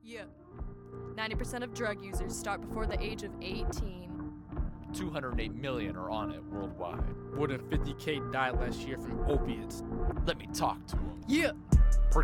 Yeah. 90% of drug users start before the age of 18. 208 million are on it worldwide. More than 50K died last year from opiates. Let me talk to him. Yeah.